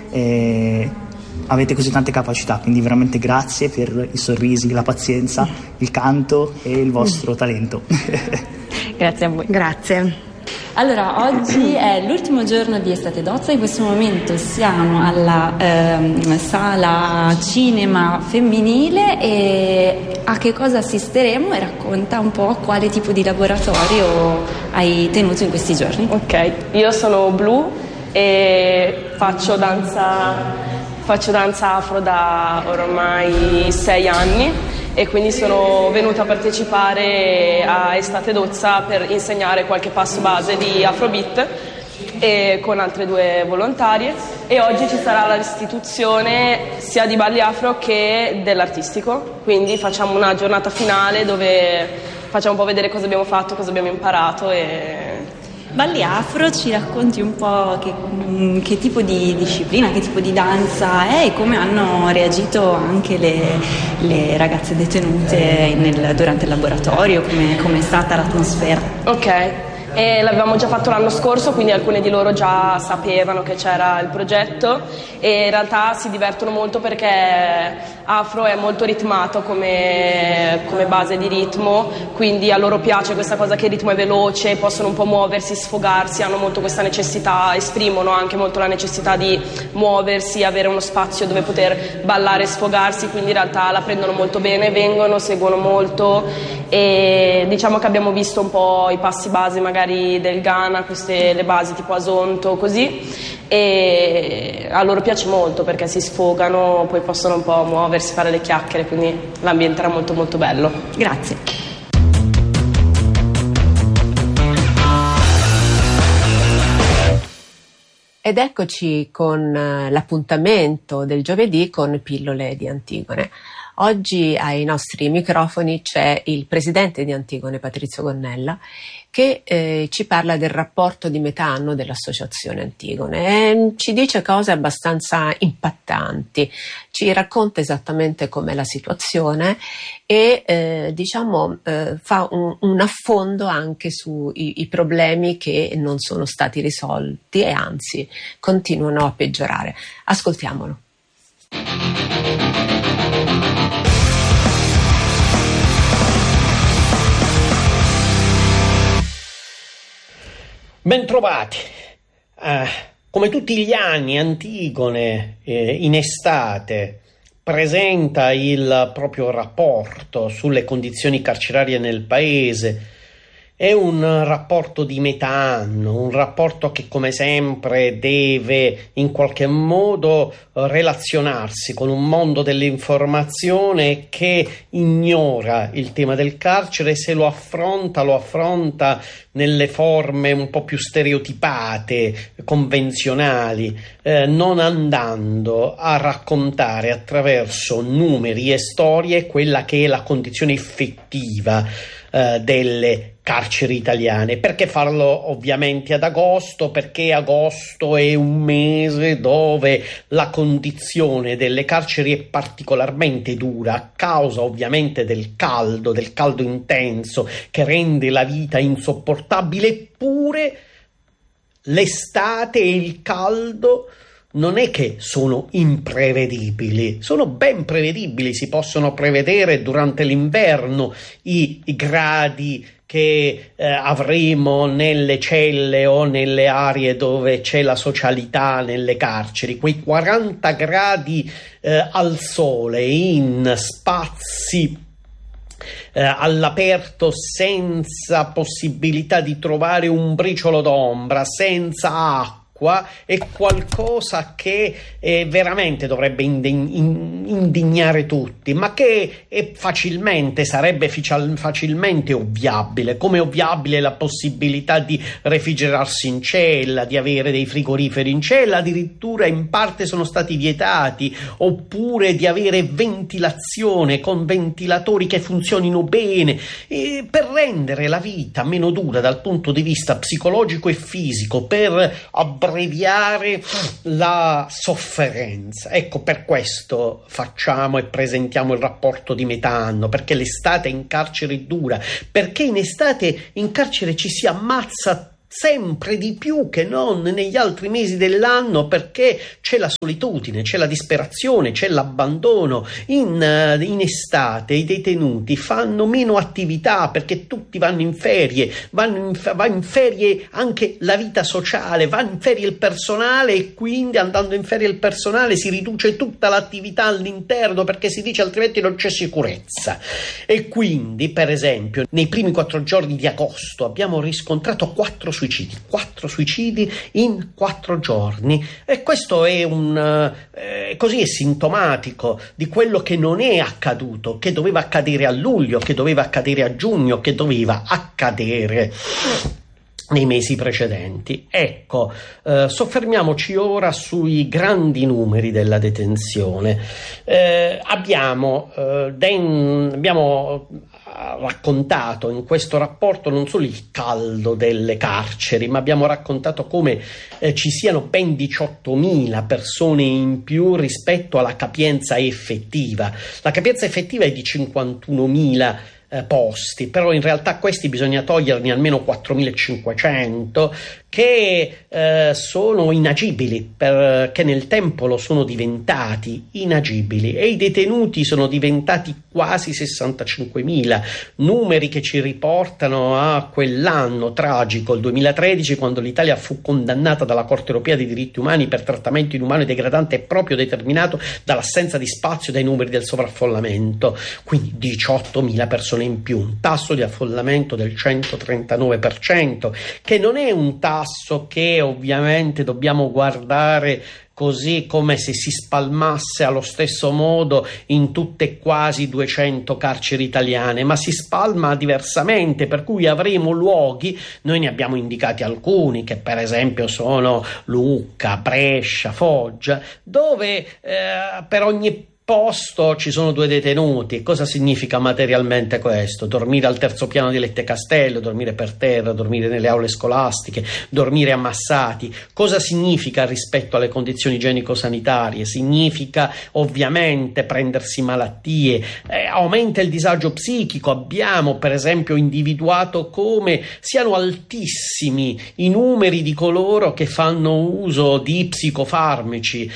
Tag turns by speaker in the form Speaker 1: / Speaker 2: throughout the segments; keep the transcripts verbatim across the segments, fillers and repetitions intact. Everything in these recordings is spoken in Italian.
Speaker 1: e avete così tante capacità, quindi veramente grazie per i sorrisi, la pazienza, il canto e il vostro talento.
Speaker 2: Grazie a voi.
Speaker 3: Grazie.
Speaker 2: Allora, oggi è l'ultimo giorno di Estate Dozza, in questo momento siamo alla ehm, sala cinema femminile e a che cosa assisteremo, e racconta un po' quale tipo di laboratorio hai tenuto in questi giorni.
Speaker 4: Ok, io sono Blu e faccio danza, faccio danza afro da ormai sei anni. E quindi sono venuta a partecipare a Estate Dozza per insegnare qualche passo base di Afrobeat e con altre due volontarie, e oggi ci sarà la restituzione sia di balli afro che dell'artistico, quindi facciamo una giornata finale dove facciamo un po' vedere cosa abbiamo fatto, cosa abbiamo imparato. E
Speaker 2: Balli afro, ci racconti un po' che, che tipo di disciplina, che tipo di danza è e come hanno reagito anche le, le ragazze detenute nel, durante il laboratorio, come è stata l'atmosfera?
Speaker 4: Ok, e l'avevamo già fatto l'anno scorso, quindi alcune di loro già sapevano che c'era il progetto e in realtà si divertono molto perché afro è molto ritmato come, come base di ritmo, quindi a loro piace questa cosa che il ritmo è veloce, possono un po' muoversi, sfogarsi, hanno molto questa necessità, esprimono anche molto la necessità di muoversi, avere uno spazio dove poter ballare e sfogarsi, quindi in realtà la prendono molto bene, vengono, seguono molto e diciamo che abbiamo visto un po' i passi base magari del Ghana, queste le basi tipo Asonto, così, e a loro piace molto perché si sfogano, poi possono un po' muoversi, fare le chiacchiere, quindi l'ambiente era molto molto bello.
Speaker 2: Grazie.
Speaker 5: Ed eccoci con l'appuntamento del giovedì con Pillole di Antigone. Oggi ai nostri microfoni c'è il presidente di Antigone, Patrizio Gonnella, che eh, ci parla del rapporto di metà anno dell'Associazione Antigone e ci dice cose abbastanza impattanti, ci racconta esattamente com'è la situazione e eh, diciamo eh, fa un, un affondo anche sui i problemi che non sono stati risolti e anzi continuano a peggiorare. Ascoltiamolo.
Speaker 6: Bentrovati. Eh, come tutti gli anni Antigone eh, in estate presenta il proprio rapporto sulle condizioni carcerarie nel paese. È un rapporto di metà anno, un rapporto che come sempre deve in qualche modo relazionarsi con un mondo dell'informazione che ignora il tema del carcere e se lo affronta, lo affronta nelle forme un po' più stereotipate, convenzionali, eh, non andando a raccontare attraverso numeri e storie quella che è la condizione effettiva eh, delle carceri italiane. Perché farlo ovviamente ad agosto? Perché agosto è un mese dove la condizione delle carceri è particolarmente dura a causa ovviamente del caldo, del caldo intenso che rende la vita insopportabile, eppure l'estate e il caldo non è che sono imprevedibili, sono ben prevedibili, si possono prevedere durante l'inverno i, i gradi che eh, avremo nelle celle o nelle aree dove c'è la socialità nelle carceri, quei quaranta gradi eh, al sole in spazi eh, all'aperto senza possibilità di trovare un briciolo d'ombra, senza acqua. È qualcosa che eh, veramente dovrebbe indignare tutti, ma che è facilmente sarebbe facilmente ovviabile, come ovviabile la possibilità di refrigerarsi in cella, di avere dei frigoriferi in cella, addirittura in parte sono stati vietati, oppure di avere ventilazione con ventilatori che funzionino bene, eh, per rendere la vita meno dura dal punto di vista psicologico e fisico, per abbreviare la sofferenza. Ecco, per questo facciamo e presentiamo il rapporto di metà anno, perché l'estate in carcere è dura, perché in estate in carcere ci si ammazza sempre di più che non negli altri mesi dell'anno, perché c'è la solitudine, c'è la disperazione, c'è l'abbandono. In, in estate i detenuti fanno meno attività perché tutti vanno in ferie, vanno in, va in ferie anche la vita sociale, va in ferie il personale, e quindi andando in ferie il personale si riduce tutta l'attività all'interno, perché si dice altrimenti non c'è sicurezza. E quindi, per esempio, nei primi quattro giorni di agosto abbiamo riscontrato quattro suicidi, quattro suicidi in quattro giorni, e questo è un eh, così è sintomatico di quello che non è accaduto, che doveva accadere a luglio, che doveva accadere a giugno, che doveva accadere nei mesi precedenti. Ecco, eh, soffermiamoci ora sui grandi numeri della detenzione. Eh, abbiamo, eh, den, abbiamo raccontato in questo rapporto non solo il caldo delle carceri, ma abbiamo raccontato come eh, ci siano ben diciottomila persone in più rispetto alla capienza effettiva. La capienza effettiva è di cinquantunomila Eh, posti, però in realtà questi bisogna toglierne almeno quattromilacinquecento che eh, sono inagibili, perché nel tempo lo sono diventati inagibili, e i detenuti sono diventati quasi sessantacinquemila, numeri che ci riportano a quell'anno tragico, il duemilatredici, quando l'Italia fu condannata dalla Corte Europea dei Diritti Umani per trattamento inumano e degradante, proprio determinato dall'assenza di spazio, dai numeri del sovraffollamento. Quindi diciottomila persone in più, un tasso di affollamento del centotrentanove per cento, che non è un tasso che ovviamente dobbiamo guardare così come se si spalmasse allo stesso modo in tutte e quasi duecento carceri italiane, ma si spalma diversamente, per cui avremo luoghi, noi ne abbiamo indicati alcuni, che per esempio sono Lucca, Brescia, Foggia, dove eh, per ogni posto ci sono due detenuti. Cosa significa materialmente questo? Dormire al terzo piano di Lette Castello, dormire per terra, dormire nelle aule scolastiche, dormire ammassati. Cosa significa rispetto alle condizioni igienico-sanitarie? Significa ovviamente prendersi malattie, eh, aumenta il disagio psichico. Abbiamo per esempio individuato come siano altissimi i numeri di coloro che fanno uso di psicofarmaci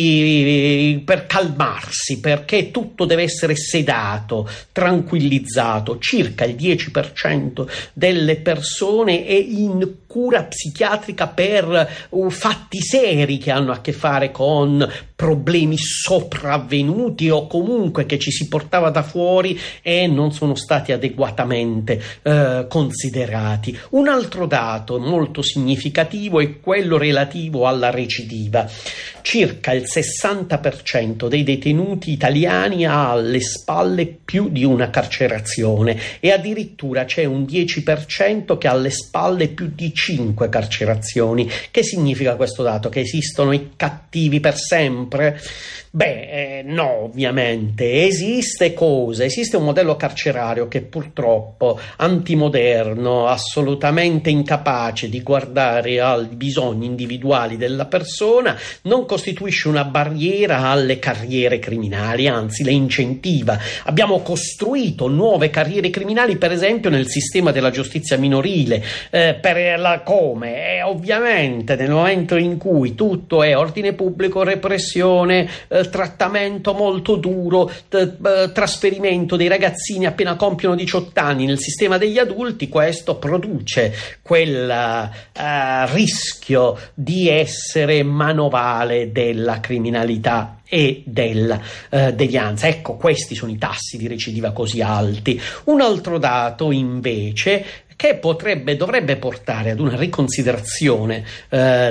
Speaker 6: di, per calmarsi, perché tutto deve essere sedato, tranquillizzato. Circa il dieci per cento delle persone è in cura psichiatrica per uh, fatti seri che hanno a che fare con problemi sopravvenuti o comunque che ci si portava da fuori e non sono stati adeguatamente eh, considerati. Un altro dato molto significativo è quello relativo alla recidiva. Circa il sessanta per cento dei detenuti italiani ha alle spalle più di una carcerazione, e addirittura c'è un dieci per cento che ha alle spalle più di cinque carcerazioni. Che significa questo dato? Che esistono i cattivi per sempre? Beh, eh, no, ovviamente. Esiste cosa? Esiste un modello carcerario che purtroppo antimoderno, assolutamente incapace di guardare ai bisogni individuali della persona, non costituisce una barriera alle carriere criminali, anzi le incentiva. Abbiamo costruito nuove carriere criminali, per esempio nel sistema della giustizia minorile, eh, per la come? Eh, ovviamente nel momento in cui tutto è ordine pubblico, repressione, eh, trattamento molto duro, t- trasferimento dei ragazzini appena compiono diciotto anni nel sistema degli adulti, questo produce quel uh, rischio di essere manovale della criminalità e della uh, devianza. Ecco, questi sono i tassi di recidiva così alti. Un altro dato invece che potrebbe, dovrebbe portare ad una riconsiderazione eh,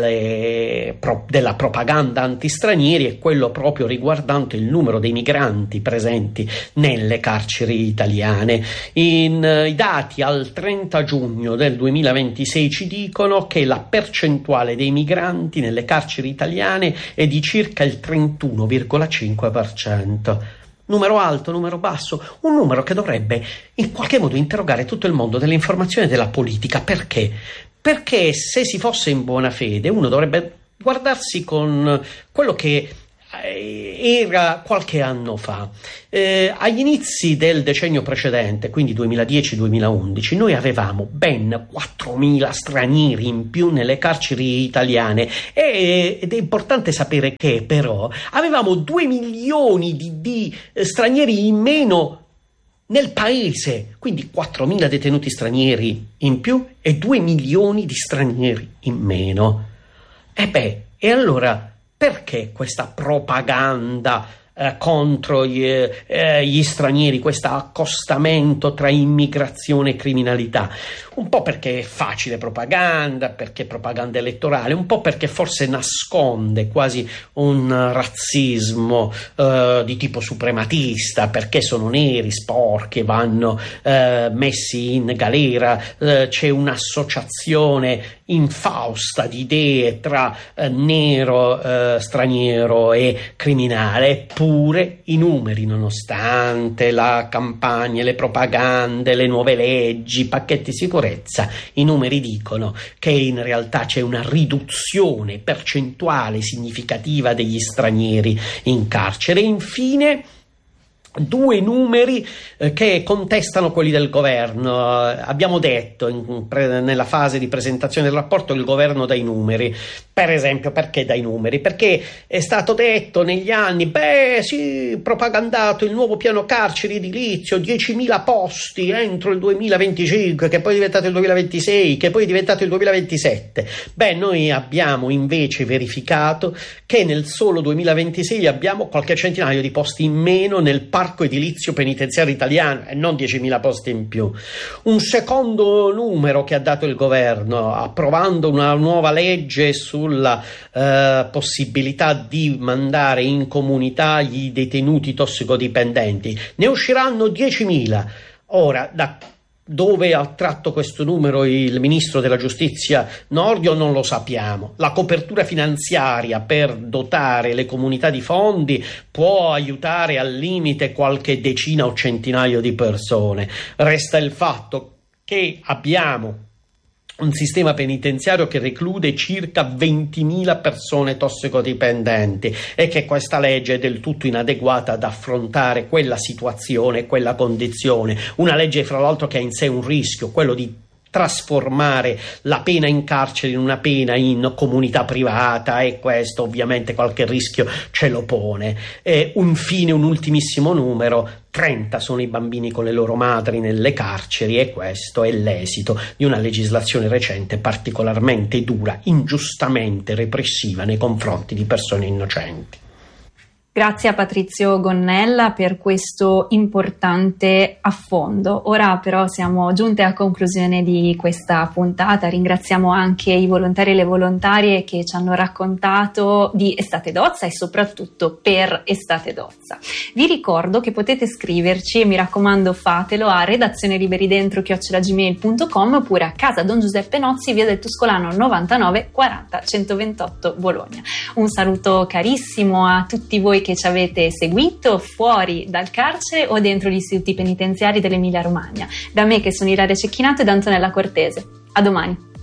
Speaker 6: delle, pro, della propaganda antistranieri, è quello proprio riguardante il numero dei migranti presenti nelle carceri italiane. In, eh, i dati al trenta giugno del duemilaventisei ci dicono che la percentuale dei migranti nelle carceri italiane è di circa il trentuno virgola cinque per cento. Numero alto, numero basso, un numero che dovrebbe in qualche modo interrogare tutto il mondo dell'informazione e della politica. Perché? Perché se si fosse in buona fede uno dovrebbe guardarsi con quello che era qualche anno fa. Eh, agli inizi del decennio precedente, quindi duemiladieci duemilaundici, noi avevamo ben quattromila stranieri in più nelle carceri italiane e, ed è importante sapere che però avevamo due milioni di, di eh, stranieri in meno nel paese, quindi quattromila detenuti stranieri in più e due milioni di stranieri in meno. E beh, e allora perché questa propaganda eh, contro gli, eh, gli stranieri, questo accostamento tra immigrazione e criminalità? Un po' perché è facile propaganda, perché è propaganda elettorale, un po' perché forse nasconde quasi un razzismo eh, di tipo suprematista, perché sono neri, sporchi, vanno eh, messi in galera, eh, c'è un'associazione infausta di idee tra eh, nero, eh, straniero e criminale. Eppure i numeri, nonostante la campagna, le propagande, le nuove leggi, i pacchetti sicurezza, i numeri dicono che in realtà c'è una riduzione percentuale significativa degli stranieri in carcere. E infine due numeri eh, che contestano quelli del governo. Eh, abbiamo detto in, pre, nella fase di presentazione del rapporto il governo dà i numeri. Per esempio, perché dai numeri? Perché è stato detto negli anni, beh sì, propagandato il nuovo piano carceri edilizio, diecimila posti entro il duemilaventicinque, che poi è diventato il duemilaventisei, che poi è diventato il duemilaventisette. Beh, noi abbiamo invece verificato che nel solo duemilaventisei abbiamo qualche centinaio di posti in meno nel parco edilizio penitenziario italiano e non diecimila posti in più. Un secondo numero che ha dato il governo, approvando una nuova legge sulla eh, possibilità di mandare in comunità gli detenuti tossicodipendenti, ne usciranno diecimila. Ora, da dove ha tratto questo numero il ministro della giustizia Nordio non lo sappiamo. La copertura finanziaria per dotare le comunità di fondi può aiutare al limite qualche decina o centinaio di persone. Resta il fatto che abbiamo un sistema penitenziario che reclude circa ventimila persone tossicodipendenti e che questa legge è del tutto inadeguata ad affrontare quella situazione, quella condizione. Una legge, fra l'altro, che ha in sé un rischio, quello di trasformare la pena in carcere in una pena in comunità privata, e questo ovviamente qualche rischio ce lo pone. E infine un ultimissimo numero: trenta sono i bambini con le loro madri nelle carceri, e questo è l'esito di una legislazione recente particolarmente dura, ingiustamente repressiva nei confronti di persone innocenti.
Speaker 2: Grazie a Patrizio Gonnella per questo importante affondo. Ora però siamo giunte a conclusione di questa puntata. Ringraziamo anche i volontari e le volontarie che ci hanno raccontato di Estate Dozza e soprattutto per Estate Dozza. Vi ricordo che potete scriverci, e mi raccomando fatelo, a redazione liberidentro chiocciola gmail punto com oppure a casa Don Giuseppe Nozzi, via del Tuscolano novantanove quaranta centoventotto Bologna. Un saluto carissimo a tutti voi che ci avete seguito fuori dal carcere o dentro gli istituti penitenziari dell'Emilia Romagna. Da me, che sono Ilaria Cecchinato, e da Antonella Cortese. A domani.